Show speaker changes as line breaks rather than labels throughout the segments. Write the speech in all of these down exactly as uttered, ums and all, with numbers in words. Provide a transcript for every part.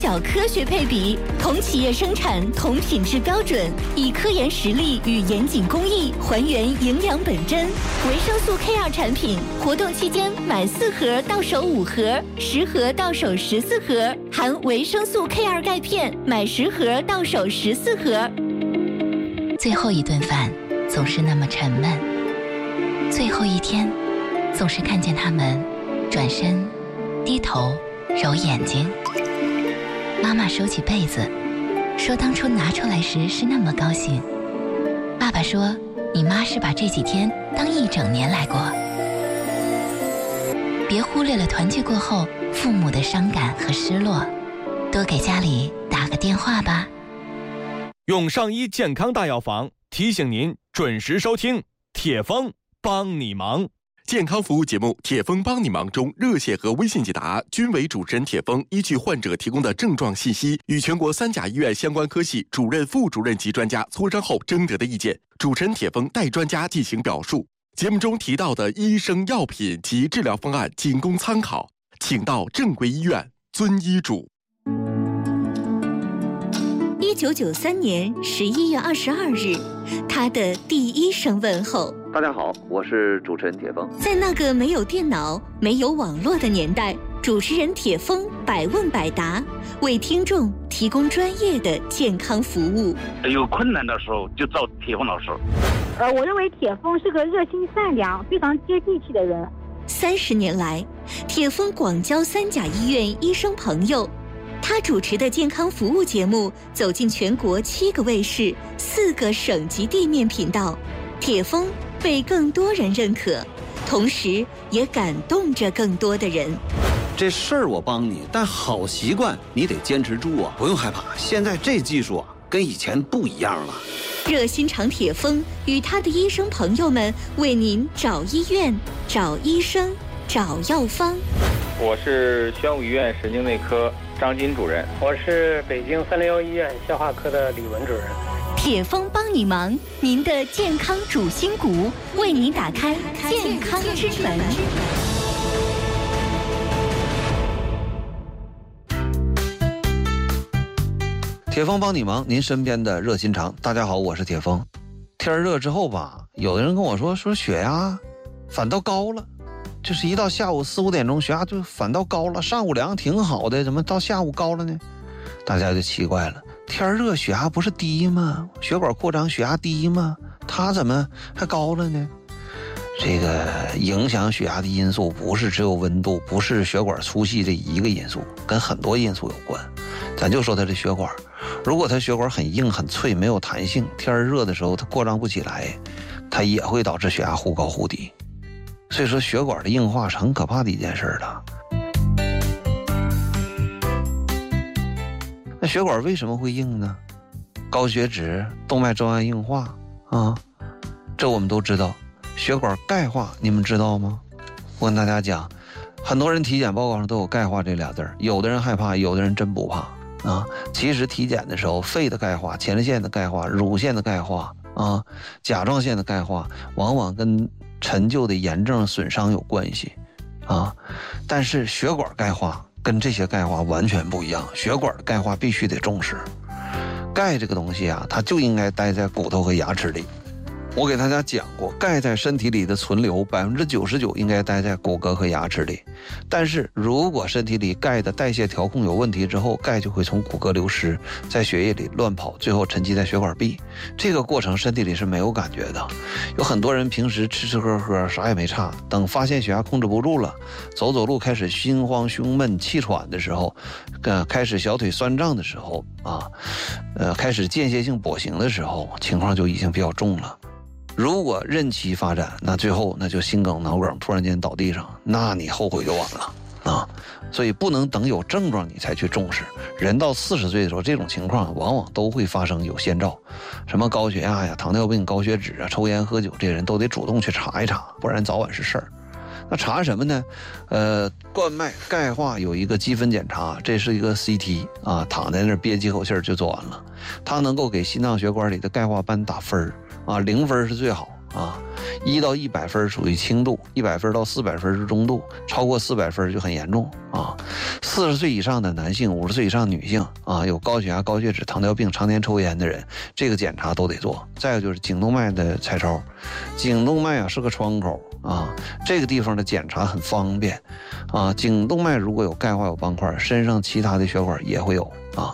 较科学配比，同企业生产同品质标准，以科研实力与严谨工艺还原营养本真。维生素 K 二 产品活动期间买四盒到手五盒，十盒到手十四盒，含维生素 K 二 钙片，买十盒到手十四盒。
最后一顿饭总是那么沉闷，最后一天总是看见他们转身低头揉眼睛。妈妈收起被子，说当初拿出来时是那么高兴。爸爸说，你妈是把这几天当一整年来过。别忽略了团聚过后父母的伤感和失落，多给家里打个电话吧。
永上医健康大药房提醒您准时收听铁峰帮你忙
健康服务节目《铁峰帮你忙》中，热线和微信解答均为主持人铁峰依据患者提供的症状信息，与全国三甲医院相关科系主任、副主任及专家磋商后征得的意见，主持人铁峰代专家进行表述。节目中提到的医生、药品及治疗方案仅供参考，请到正规医院遵医嘱。
一九九三年十一月二十二日，他的第一声问候。
大家好，我是主持人铁峰。
在那个没有电脑、没有网络的年代，主持人铁峰百问百答，为听众提供专业的健康服务。
有困难的时候就找铁峰老师。
呃，我认为铁峰是个热心善良、非常接地气的人。
三十年来，铁峰广交三甲医院医生朋友。他主持的健康服务节目走进全国七个卫视、四个省级地面频道，铁峰被更多人认可，同时也感动着更多的人。
这事儿我帮你，但好习惯你得坚持住啊！不用害怕，现在这技术啊，跟以前不一样了。
热心肠铁峰与他的医生朋友们为您找医院、找医生、找药方。
我是宣武医院神经内科张金主任。
我是北京三零幺医院消化科的李文主任。
铁峰帮你忙，您的健康主心骨，为您打开健康之门。
铁峰帮你忙，您身边的热心肠。大家好，我是铁峰。天热之后吧，有的人跟我说说血压反倒高了，就是一到下午四五点钟血压就反倒高了，上午量挺好的，怎么到下午高了呢？大家就奇怪了，天热血压不是低吗？血管扩张血压低吗？它怎么还高了呢？这个影响血压的因素不是只有温度，不是血管粗细这一个因素，跟很多因素有关。咱就说它这血管，如果它血管很硬很脆没有弹性，天热的时候它扩张不起来，它也会导致血压忽高忽低。所以说血管的硬化是很可怕的一件事了。那血管为什么会硬呢？高血脂、动脉粥样硬化啊，这我们都知道。血管钙化你们知道吗？我跟大家讲，很多人体检报告上都有钙化这俩字儿，有的人害怕，有的人真不怕啊。其实体检的时候，肺的钙化、前列腺的钙化、乳腺的钙化啊、甲状腺的钙化，往往跟陈旧的炎症损伤有关系啊。但是血管钙化跟这些钙化完全不一样，血管的钙化必须得重视。钙这个东西啊，它就应该待在骨头和牙齿里。我给大家讲过，钙在身体里的存留百分之九十九应该待在骨骼和牙齿里，但是如果身体里钙的代谢调控有问题之后，钙就会从骨骼流失，在血液里乱跑，最后沉积在血管壁。这个过程身体里是没有感觉的。有很多人平时吃吃喝喝啥也没差，等发现血压控制不住了，走走路开始心慌胸闷气喘的时候，呃，开始小腿酸胀的时候啊，呃，开始间歇性跛行的时候，情况就已经比较重了。如果任其发展，那最后那就心梗脑梗突然间倒地上，那你后悔就晚了啊！所以不能等有症状你才去重视。人到四十岁的时候，这种情况往往都会发生有先兆，什么高血压呀、糖尿病、高血脂啊、抽烟喝酒，这些人都得主动去查一查，不然早晚是事儿。那查什么呢？呃，冠脉钙化有一个积分检查，这是一个 C T 啊，躺在那儿憋几口气儿就做完了。它能够给心脏血管里的钙化斑打分儿。啊，零分是最好啊，一到一百分属于轻度，一百分到四百分是中度，超过四百分就很严重啊。四十岁以上的男性，五十岁以上女性啊，有高血压、高血脂、糖尿病、常年抽烟的人，这个检查都得做。再有就是颈动脉的彩超，颈动脉啊是个窗口啊，这个地方的检查很方便啊。颈动脉如果有钙化有斑块，身上其他的血管也会有啊。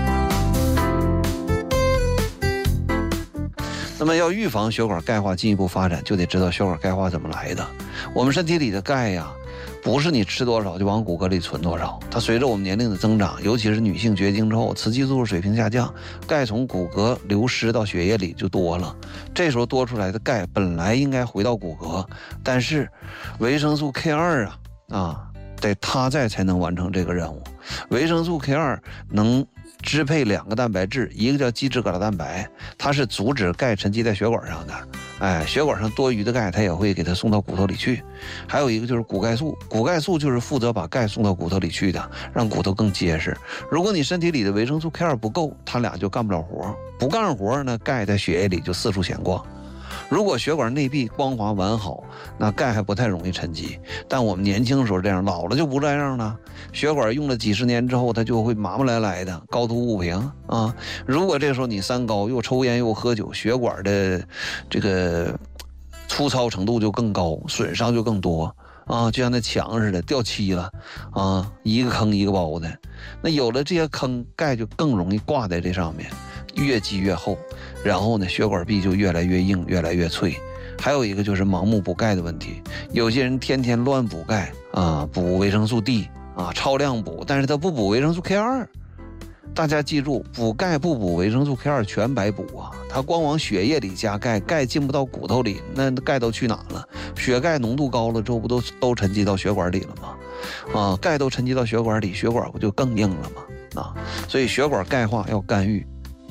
那么要预防血管钙化进一步发展，就得知道血管钙化怎么来的。我们身体里的钙呀，不是你吃多少就往骨骼里存多少，它随着我们年龄的增长，尤其是女性绝经之后，雌激素水平下降，钙从骨骼流失到血液里就多了。这时候多出来的钙本来应该回到骨骼，但是维生素 K 二 啊啊，得它在才能完成这个任务。维生素 K 二 能支配两个蛋白质，一个叫基质橄榄蛋白，它是阻止钙沉积在血管上的。哎，血管上多余的钙，它也会给它送到骨头里去。还有一个就是骨钙素，骨钙素就是负责把钙送到骨头里去的，让骨头更结实。如果你身体里的维生素 K 二 不够，它俩就干不了活，不干活呢，钙在血液里就四处闲逛。如果血管内壁光滑完好，那钙还不太容易沉积。但我们年轻时候这样，老了就不这样了。血管用了几十年之后，它就会麻麻来来的，高度不平啊。如果这时候你三高，又抽烟又喝酒，血管的这个粗糙程度就更高，损伤就更多啊，就像那墙似的掉漆了啊，一个坑一个包的。那有了这些坑，钙就更容易挂在这上面，越积越厚，然后呢，血管壁就越来越硬，越来越脆。还有一个就是盲目补钙的问题，有些人天天乱补钙啊，补维生素 D 啊，超量补，但是他不补维生素 K 二。大家记住，补钙不补维生素 K 二全白补啊！它光往血液里加钙，钙进不到骨头里，那钙都去哪了？血钙浓度高了之后，不都都沉积到血管里了吗？啊，钙都沉积到血管里，血管不就更硬了吗？啊，所以血管钙化要干预。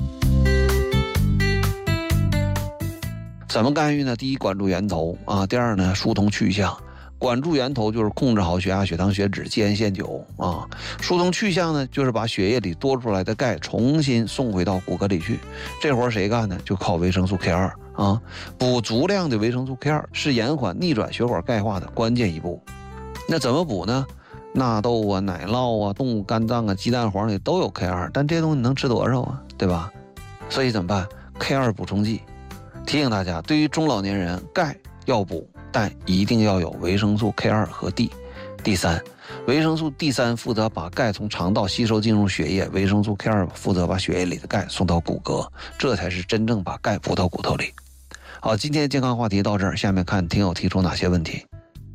怎么干预呢？第一，管住源头啊；第二呢，疏通去向。管住源头就是控制好血压、血糖、血脂，戒烟限酒啊。疏通去向呢，就是把血液里多出来的钙重新送回到骨骼里去。这活谁干呢？就靠维生素 K 二 啊。补足量的维生素 K 二 是延缓逆转血管钙化的关键一步。那怎么补呢？纳豆啊、奶酪啊、动物肝脏啊、鸡蛋黄里都有 K 二， 但这东西能吃多少啊？对吧？所以怎么办？ K 二 补充剂。提醒大家，对于中老年人，钙要补，但一定要有维生素 K 二 和 D。第三，维生素 D 三 负责把钙从肠道吸收进入血液，维生素 K 二 负责把血液里的钙送到骨骼，这才是真正把钙补到骨头里。好，今天的健康话题到这儿，下面看听友提出哪些问题。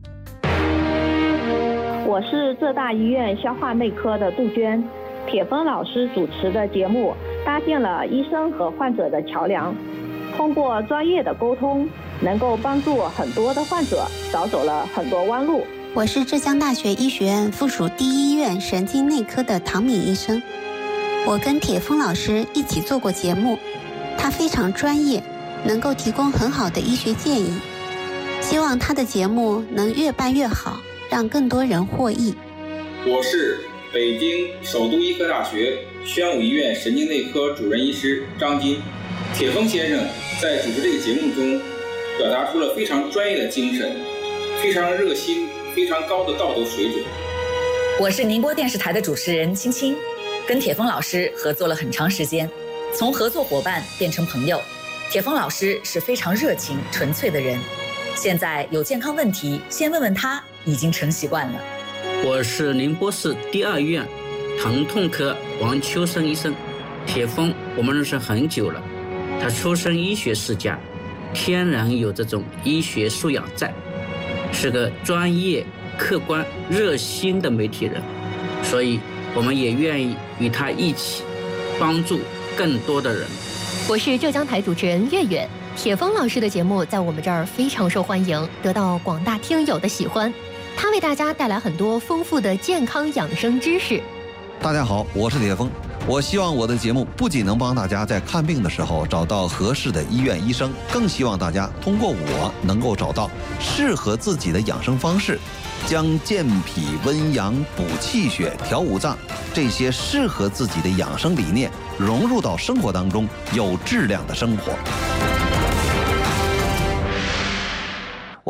我是浙大医院消化内科的杜鹃，铁峰老师主持的节目搭建了医生和患者的桥梁，通过专业的沟通，能够帮助很多的患者少走了很多弯路。
我是浙江大学医学院附属第一医院神经内科的唐敏医生，我跟铁峰老师一起做过节目，他非常专业，能够提供很好的医学建议，希望他的节目能越办越好，让更多人获益。
我是北京首都医科大学宣武医院神经内科主任医师张金。铁峰先生在主持这个节目中表达出了非常专业的精神，非常热心，非常高的道德水准。
我是宁波电视台的主持人青青，跟铁峰老师合作了很长时间，从合作伙伴变成朋友。铁峰老师是非常热情纯粹的人，现在有健康问题先问问他已经成习惯了。
我是宁波市第二医院疼痛科王秋生医生。铁峰我们认识很久了，他出身医学世家，天然有这种医学素养在，是个专业、客观、热心的媒体人，所以我们也愿意与他一起帮助更多的人。
我是浙江台主持人月月，铁峰老师的节目在我们这儿非常受欢迎，得到广大听友的喜欢。他为大家带来很多丰富的健康养生知识。
大家好，我是铁峰。我希望我的节目不仅能帮大家在看病的时候找到合适的医院医生，更希望大家通过我能够找到适合自己的养生方式，将健脾温阳、补气血、调五脏这些适合自己的养生理念融入到生活当中，有质量的生活。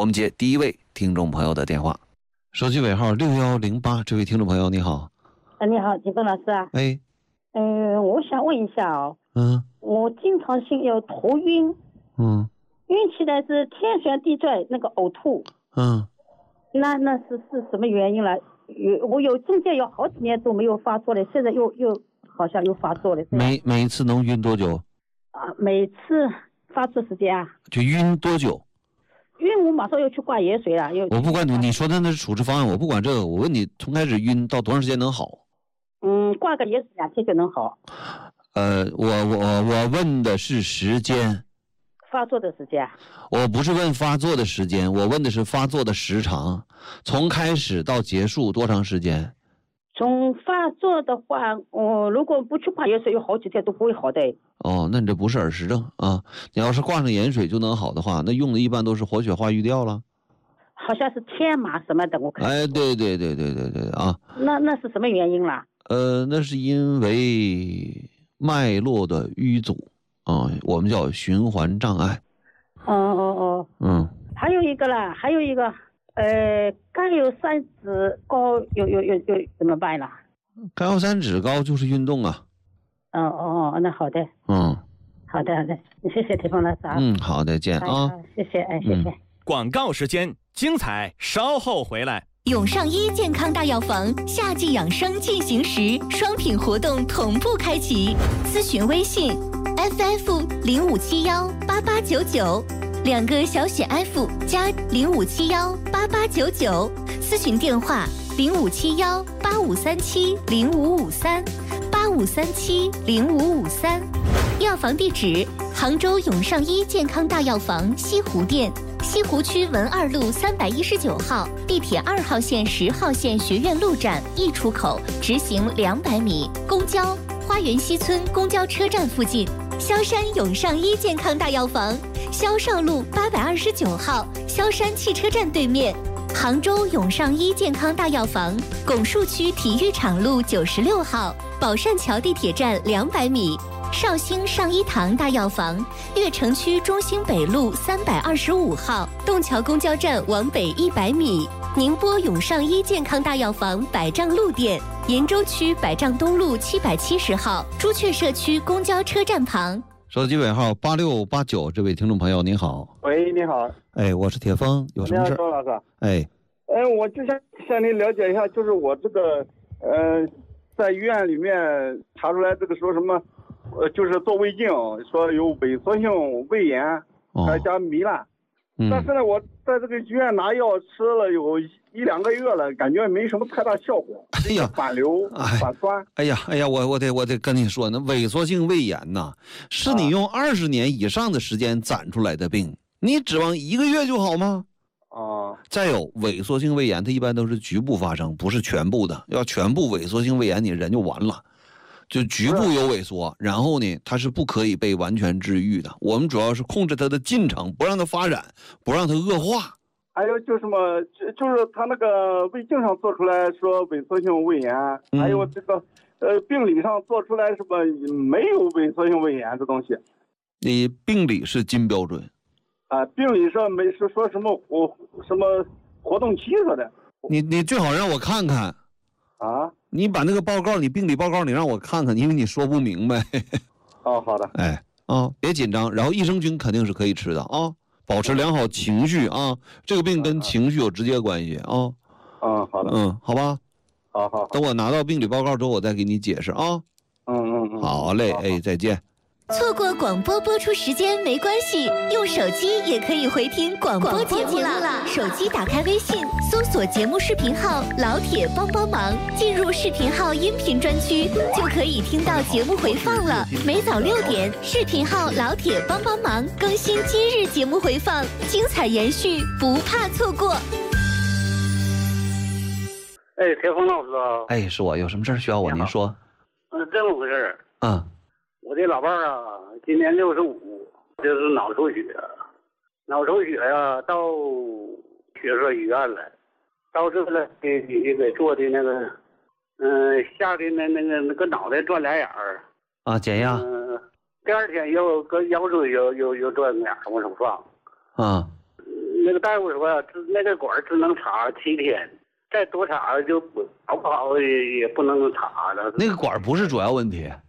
我们接第一位听众朋友的电话，手机尾号六一零八，这位听众朋友你好。
啊，你好，铁峰老师啊。
哎。
嗯、呃，我想问一下哦。
嗯。
我经常性有头晕。
嗯。
晕起来是天旋地转，那个呕吐。
嗯。
那那是是什么原因了？有我有中间有好几年都没有发作了，现在又又好像又发作了。
每每一次能晕多久？
啊，每次发作时间啊。就
晕多久？
晕我马上又去挂盐水了。又
我不管你，你说的那是处置方案，我不管这个。我问你，从开始晕到多长时间能好？
嗯，挂个盐水两天就能好。
呃，我我我问的是时间。
发作的时间。
我不是问发作的时间，我问的是发作的时长，从开始到结束多长时间？
从发作的话，我、呃、如果不去挂盐水，有好几天都不会好的。
哦，那你这不是耳石症啊？你要是挂上盐水就能好的话，那用的一般都是活血化瘀吊了。
好像是天麻什么的，我看。
哎，对对对对对对啊。
那那是什么原因啦？
呃，那是因为脉络的淤阻啊，我们叫循环障碍。
哦哦哦。
嗯。
还有一个啦，还有一个，呃，甘油三酯高有有有有怎么办啦？
甘油三酯高就是运动啊。
哦哦哦，那好的。
嗯。
好的好的，谢谢铁峰老师啊。
嗯，好的，见啊。
哎、谢谢哎，谢谢。嗯、
广告时间，精彩稍后回来。
永上医健康大药房夏季养生进行时，双品活动同步开启。咨询微信 F F 零五七幺八八九九，两个小写 F 加零五七幺八八九九。咨询电话零五七幺八五三七零五五三八五三七零五五三。药房地址：杭州永上医健康大药房西湖店。西湖区文二路三百一十九号，地铁二号线、十号线学院路站 E 出口，直行两百米。公交花园西村公交车站附近。萧山永上医健康大药房，萧少路八百二十九号，萧山汽车站对面。杭州永上医健康大药房，拱墅区体育场路九十六号，宝善桥地铁站两百米。绍兴上医堂大药房，悦城区中兴北路三百二十五号，洞桥公交站往北一百米。宁波永上医健康大药房百丈路店，鄞州区百丈东路七百七十号，朱雀社区公交车站旁。
手机尾号八六八九，这位听众朋友您好。
喂，你好。
哎，我是铁峰，有什么事？
你好，周老师。
哎，
嗯、呃，我就想向您了解一下，就是我这个，呃，在医院里面查出来这个说什么。呃，就是做胃镜，说有萎缩性胃炎，
哦、
还加糜烂。
嗯、
但是呢，我在这个医院拿药吃了有一两个月了，感觉没什么太大效果。
哎呀，
反流、
哎、
反酸。
哎呀，哎呀，我我得我得跟你说，那萎缩性胃炎呐，是你用二十年以上的时间攒出来的病，啊、你指望一个月就好吗？
啊。
再有，萎缩性胃炎它一般都是局部发生，不是全部的。要全部萎缩性胃炎，你人就完了。就局部有萎缩，然后呢，它是不可以被完全治愈的。我们主要是控制它的进程，不让它发展，不让它恶化。
还有就什么，就是他那个胃镜上做出来说萎缩性胃炎，嗯、还有这个呃病理上做出来什么没有萎缩性胃炎这东西。
你病理是金标准。
啊，病理上没是说什么活什么活动期说的。
你你最好让我看看。
啊。
你把那个报告，你病理报告，你让我看看，因为你说不明白。
哦，好的。
哎，啊，别紧张。然后益生菌肯定是可以吃的啊，保持良好情绪啊，这个病跟情绪有直接关系啊。
嗯，好的。
嗯，好吧。
好好。
等我拿到病理报告之后，我再给你解释啊。
嗯嗯嗯。
好嘞，哎，再见。
错过广播播出时间没关系，用手机也可以回听广播节目啦。手机打开微信，搜索节目视频号“老铁帮帮忙”，进入视频号音频专区，就可以听到节目回放了。每早六点，视频号“老铁帮帮忙”更新今日节目回放，精彩延续，不怕错过。
哎，铁峰老师啊。
哎，是我，有什么事需要我您说？
嗯，这么回事儿。
嗯。
我的老伴儿啊，今年六十五，就是脑出血，脑出血呀、啊，到血色医院了，到这个给给给做的那个，嗯、呃，下的那那个那个脑袋转俩眼儿
啊，减压。
嗯、呃，第二天又搁腰椎又又又转个眼儿往上放。
啊。
那个大夫说呀，那个管只能插七天，再多插就不好不好也也不能插了。
那个管不是主要问题，